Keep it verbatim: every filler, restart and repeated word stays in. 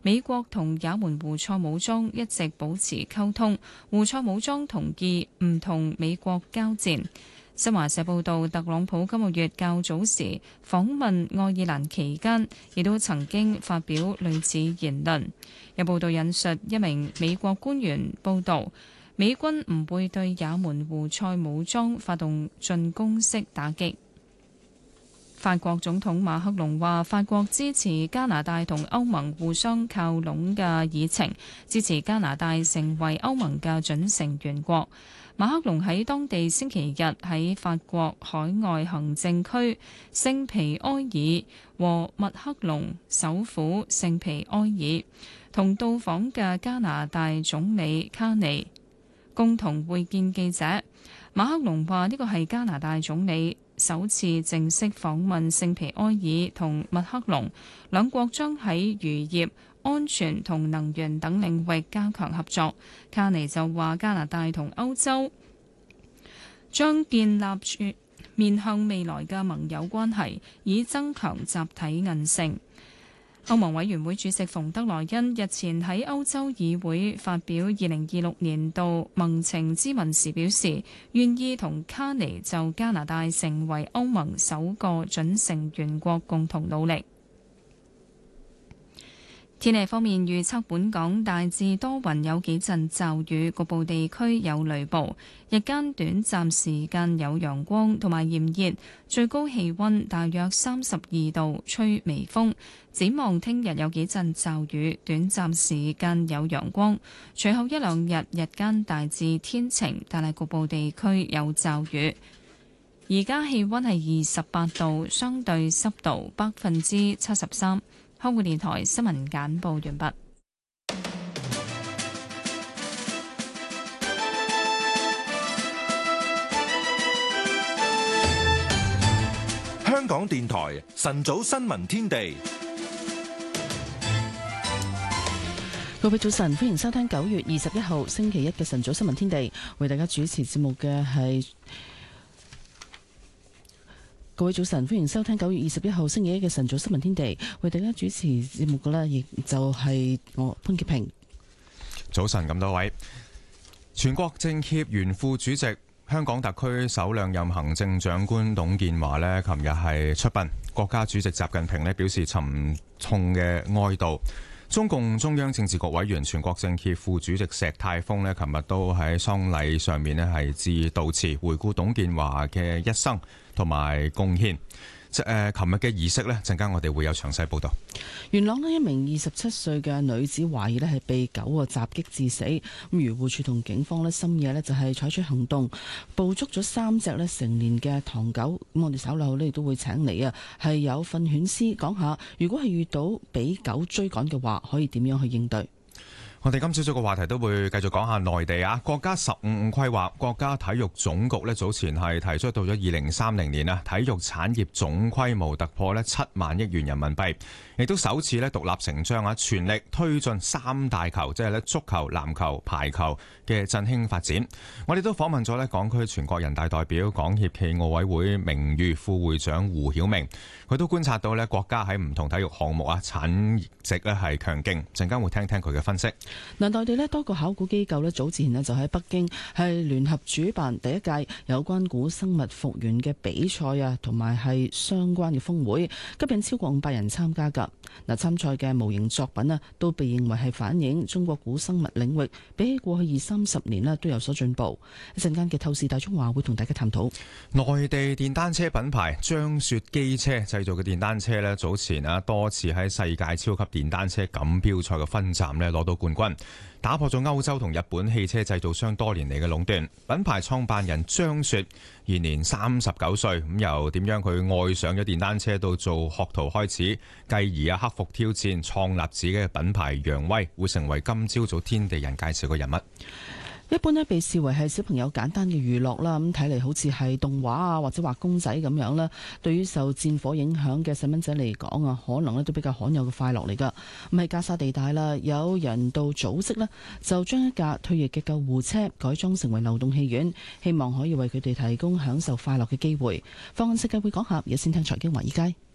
美國同也門胡塞武裝一直保持溝通，胡塞武裝同意唔同美國交戰。新華社報道，特朗普今個月較早時訪問愛爾蘭期間，亦都曾經發表類似言論。有報道引述一名美國官員報道，美軍唔會對也門胡塞武裝發動進攻式打擊。法國總統馬克龍話，法國支持加拿大同歐盟互相靠攏嘅議程，支持加拿大成為歐盟嘅準成員國。馬克龍喺當地星期日喺法國海外行政區聖皮埃爾和密克隆首府聖皮埃爾同到訪嘅加拿大總理卡尼共同會見記者。馬克龍話呢個係加拿大總理首次正式訪問聖皮埃爾同密克隆，兩國將喺漁業、安全同能源等領域加強合作。卡尼就話加拿大同歐洲將建立住面向未來嘅盟友關係，以增強集體韌性。歐盟委員會主席馮德萊恩日前喺歐洲議會發表二零二六年度盟情咨文時表示，願意同卡尼就加拿大成為歐盟首個準成員國共同努力。天氣方面預測，本港大致多雲，有幾陣驟雨，局部地區有雷暴。日間短暫時間有陽光同埋炎熱，最高氣溫大約三十二度，吹微風。展望聽日有幾陣驟雨，短暫時間有陽光，隨後一兩日日間大致天晴，但係局部地區有驟雨。而家氣溫係二十八度，相對濕度百分之七十三。香港電台新聞簡報完畢。 香港電台晨早新聞天地， 各位早晨，歡迎收聽九月二十一號星期一嘅晨早新聞天地，為大家主持節目嘅係。各位早晨，歡迎收聽九月二十一號星期一嘅晨早新聞天地，為大家主持節目嘅呢，亦就係我潘潔平。 早晨，咁多位，全國政協原副主席、香港特區首兩任行政長官董建華呢，琴日係出殯，國家主席習近平呢表示沉重嘅哀悼。中共中央政治局委員、全國政協副主席石泰峰呢，琴日都喺喪禮上面呢係致悼詞，回顧董建華嘅一生同埋貢獻。即誒，琴日嘅儀式呢，陣間我哋會有詳細報導。 元朗呢一名二十七歲嘅女子懷疑呢係被狗啊襲擊致死，咁漁護署同警方呢深夜呢就係採取行動，捕捉咗三隻呢成年嘅唐狗。咁我哋稍後呢亦都會請嚟啊係有訓犬師講下，如果係遇到俾狗追趕嘅話，可以點樣去應對。 我哋今朝早嘅話題都會繼續講下內地啊，國家十五五規劃，國家體育總局呢早前係提出到咗二零三零年啊，體育產業總規模突破呢七萬億元人民幣，亦都首次呢獨立成章啊，全力推進三大球，即係呢足球、籃球、排球嘅振興發展。我哋都訪問咗呢港區全國人大代表、港協暨奧委會名譽副會長胡曉明，佢都觀察到呢國家喺唔同體育項目啊產值呢係強勁，陣間會聽聽佢嘅分析。 嗱，內地咧多個考古機構咧早前咧就喺北京係聯合主辦第一屆有關古生物復原嘅比賽啊，同埋係相關嘅峰會，吸引超過五百人參加㗎。嗱，參賽嘅模型作品啊，都被認為係反映中國古生物領域比起過去二三十年咧都有所進步。一陣間嘅透視大中華會同大家探討。 內地電單車品牌張雪機車製造嘅電單車咧，早前啊多次喺世界超級電單車錦標賽嘅分站咧攞到冠軍，打破咗歐洲同日本汽車製造商多年嚟嘅壟斷。品牌創辦人張雪現年三十九歲，咁由點樣佢愛上咗電單車到做學徒開始，繼而啊克服挑戰，創立自己嘅品牌揚威，會成為今朝早天地人介紹嘅人物。 一般咧被視為係小朋友簡單嘅娛樂啦，咁睇嚟好似係動畫啊或者畫公仔咁樣啦。對於受戰火影響嘅細蚊仔嚟講啊，可能咧都比較罕有嘅快樂嚟噶。咁喺加沙地帶啦，有人道組織咧就將一架退役嘅救護車改裝成為流動戲院，希望可以為佢哋提供享受快樂嘅機會。放眼世界會講下，而家先聽財經華爾街。